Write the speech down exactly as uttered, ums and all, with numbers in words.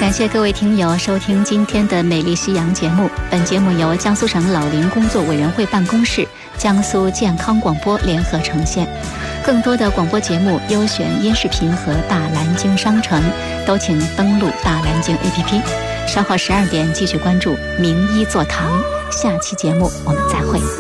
感谢各位听友收听今天的美丽夕阳节目。本节目由江苏省老龄工作委员会办公室、江苏健康广播联合呈现。更多的广播节目、优选音视频和大蓝鲸商城，都请登录大蓝鲸 A P P。稍后十二点继续关注名医座堂，下期节目我们再会。